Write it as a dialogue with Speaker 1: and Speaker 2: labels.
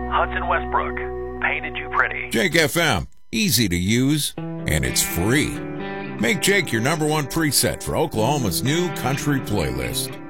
Speaker 1: Hudson Westbrook, Painted You Pretty.
Speaker 2: Jake FM, easy to use, and it's free. Make Jake your number one preset for Oklahoma's new country playlist.